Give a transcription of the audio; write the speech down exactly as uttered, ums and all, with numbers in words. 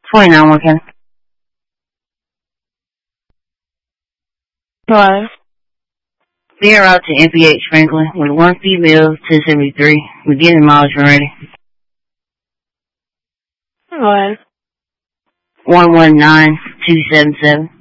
twenty-nine, one County. Hello. Being route to M P H Franklin with one female, ten seventy-three. Beginning mileage when ready. Hello. one one nine two seven seven.